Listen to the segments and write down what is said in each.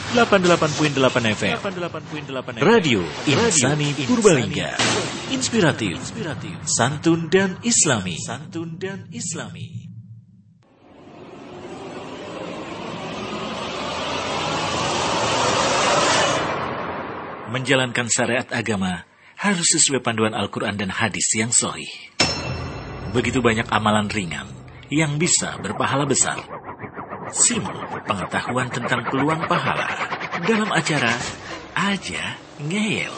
88.8 FM. Radio Insani Purbalingga. Inspiratif, santun dan islami. Menjalankan syariat agama harus sesuai panduan Al-Quran dan hadis yang sahih. Begitu banyak amalan ringan yang bisa berpahala besar. Simak pengetahuan tentang peluang pahala dalam acara Aja Ngeyel.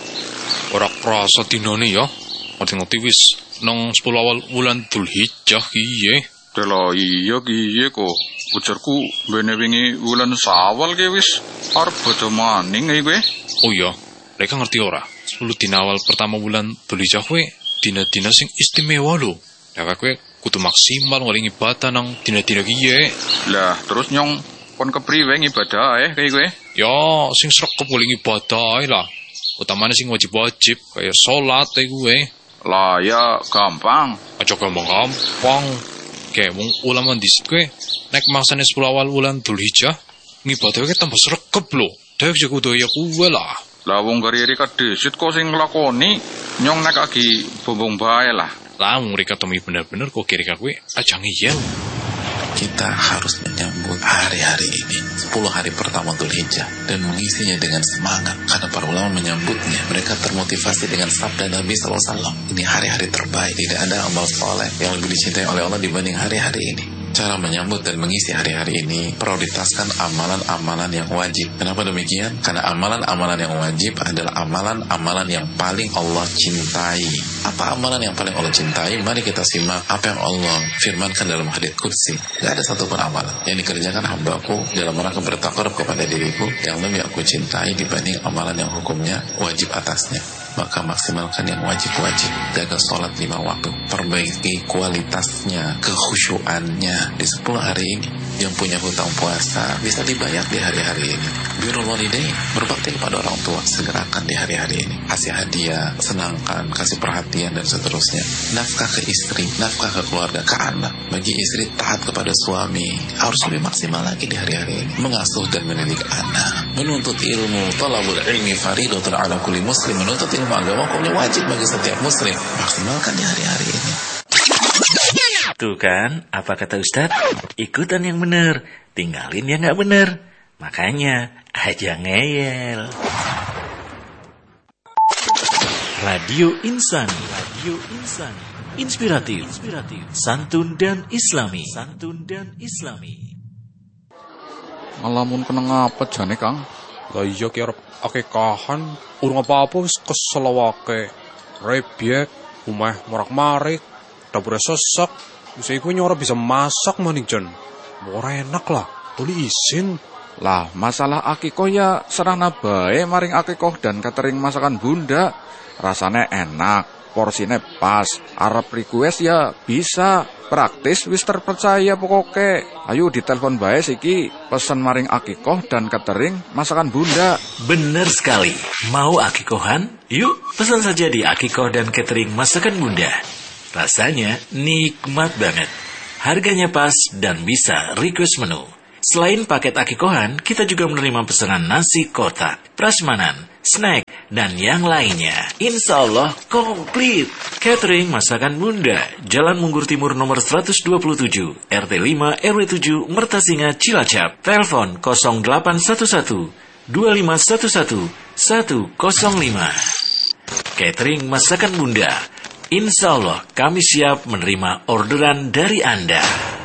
Ora krasa dinane ya. Ngerti-ngerti wis nang 10 awal wulan Dzulhijjah kiye. Tela iya kiye kok. Ujarku bene wingi wulan Syawal ki wis arep bodho maning kowe. Oh iya, mereka ngerti ora? 10 dina awal pertama wulan Dzulhijjah kowe dina-dina sing istimewa lho. Lah kowe kudu maksimal ngori ibadah nang dina-dina kiye. Lah terus nyong kon kepriwe ibadah kayak kowe? Ya, sing srekep ngori ibadah lah. Utamane sing wajib-wajib kaya salat kowe. Lah ya gampang. Aja gampang. Kayak wong ulama dhisik kowe nek maksane 10 awal wulan Dzulhijjah ngibadahe tambah srekep lho. Dek yo kudu ya kuwe lah. Lah wong gari kadesit kok sing nglakoni nyong nek lagi bombong bae lah. Lah mereka temi bener-bener kok kira-kira kowe aja ngiyel. Kita harus menyambut hari-hari ini 10 hari pertama Dzulhijjah dan mengisinya dengan semangat karena para ulama menyambutnya. Mereka termotivasi dengan sabda Nabi SAW. Ini hari-hari terbaik. Tidak ada amal soleh yang lebih dicintai oleh Allah dibanding hari-hari ini. Cara menyambut dan mengisi hari-hari ini prioritaskan amalan-amalan yang wajib. Kenapa demikian? Karena amalan-amalan yang wajib adalah amalan-amalan yang paling Allah cintai. Apa amalan yang paling Allah cintai? Mari kita simak apa yang Allah firmankan dalam hadits qudsi. Gak ada satupun amalan yang dikerjakan hambaku dalam rangka bertakarub kepada diriku yang lebih aku cintai dibanding amalan yang hukumnya wajib atasnya. Maka maksimalkan yang wajib-wajib. Jaga sholat 5 waktu. Perbaiki kualitasnya, kekhusyuannya di 10 hari ini. Yang punya hutang puasa bisa dibayar di hari-hari ini. Birrul walidain, berbakti kepada orang tua, segerakan di hari-hari ini. Kasih hadiah, senangkan, kasih perhatian dan seterusnya. Nafkah ke istri, nafkah ke keluarga, ke anak. Bagi istri taat kepada suami, harus lebih maksimal lagi di hari-hari ini. Mengasuh dan mendidik anak, menuntut ilmu, thalabul ilmi faridatun ala kulli muslim. Menuntut ilmu agama hukumnya wajib bagi setiap muslim. Maksimalkan di hari-hari ini. Tuh kan, apa kata Ustadz? Ikutan yang bener, tinggalin yang gak bener. Makanya, aja ngeyel. Radio Insani. Inspiratif, santun dan islami. Ngalamun kena ngapet jane, Kang? Lah iya ki arep akekahan, urung apa-apa wis kesel wae. Rebyek, omah morak-marik, dapure sesek. Wis iku nyora bisa masak maning jan. Ora enak lah, boleh izin. Lah, masalah akikoh ya serana bae maring akikoh dan catering masakan bunda. Rasane enak, porsine pas. Arep request ya bisa. Praktis wis terpercaya pokoke. Ayo ditelepon bae siki, pesen maring akikoh dan catering masakan bunda. Bener sekali. Mau akikohan? Yuk, pesan saja di akikoh dan catering masakan bunda. Rasanya nikmat banget. Harganya pas dan bisa request menu. Selain paket akikohan, kita juga menerima pesanan nasi kotak, prasmanan, snack, dan yang lainnya. Insya Allah komplit. Catering masakan bunda, Jalan Munggur Timur nomor 127, RT 5 RW 7, Mertasinga, Cilacap. Telepon 0811 2511 105. Catering masakan bunda. Insya Allah kami siap menerima orderan dari Anda.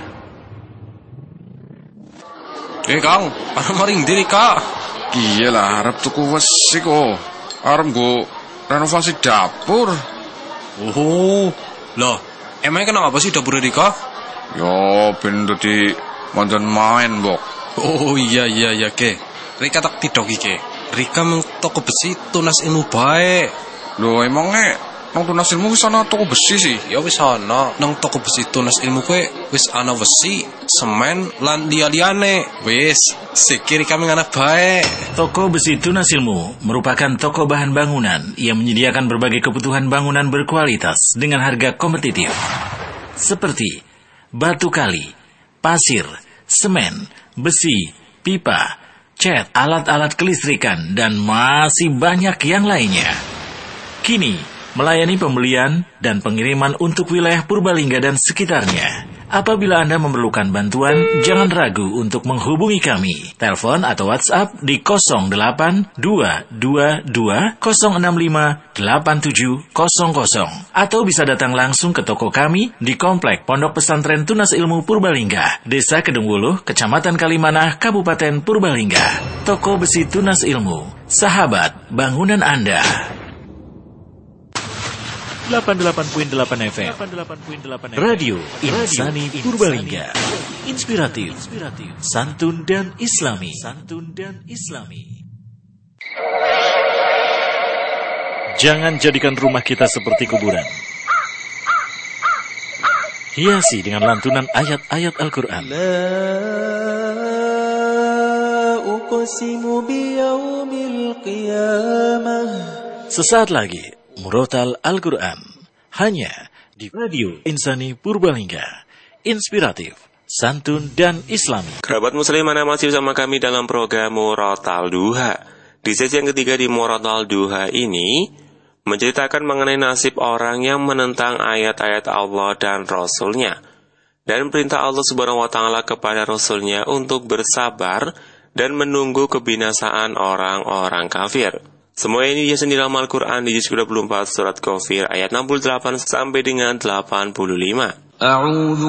Kang, arep maring diri, Kak. Iya lah arep tuku wesi kok. Arep nggo renovasi dapur. Oh, lah, emangnya kenapa sih dapur Rika? Yo ben dadi mandan main, Bok. Oh iya, ke. Rika tak tidok iki. Rika mung toko besi tunas ilmu bae. Lho emangnya nang tunas ilmu wis ana toko besi sih? Ya wis ana nang toko besi tunas ilmu kowe wis ana besi, semen lan liya-liyane. Wis, sikir kami ngana bae. Toko Besi Tunas Ilmu merupakan toko bahan bangunan yang menyediakan berbagai kebutuhan bangunan berkualitas dengan harga kompetitif. Seperti batu kali, pasir, semen, besi, pipa, cat, alat-alat kelistrikan, dan masih banyak yang lainnya. Kini, melayani pembelian dan pengiriman untuk wilayah Purbalingga dan sekitarnya. Apabila Anda memerlukan bantuan, jangan ragu untuk menghubungi kami. Telepon atau WhatsApp di 082220658700 atau bisa datang langsung ke toko kami di Komplek Pondok Pesantren Tunas Ilmu Purbalingga, Desa Kedungwuluh, Kecamatan Kalimanah, Kabupaten Purbalingga. Toko Besi Tunas Ilmu, sahabat bangunan Anda. 88.8 FM Radio Insani Purbalingga. Inspiratif, santun dan islami. Jangan jadikan rumah kita seperti kuburan. Hiasi dengan lantunan ayat-ayat Al-Quran. La uqsimu biyaumil qiyamah. Sesaat lagi Murotal Al-Quran, hanya di Radio Insani Purbalingga. Inspiratif, santun, dan islami. Kerabat muslim, Anda masih bersama kami dalam program Murotal Duha. Di sesi yang ketiga di Murotal Duha ini menceritakan mengenai nasib orang yang menentang ayat-ayat Allah dan Rasul-Nya, dan perintah Allah Subhanahu wa Ta'ala kepada Rasul-Nya untuk bersabar dan menunggu kebinasaan orang-orang kafir. Semua ini dijelaskan di dalam Al-Quran di juz 24 surat Ghafir ayat 68 sampai dengan 85.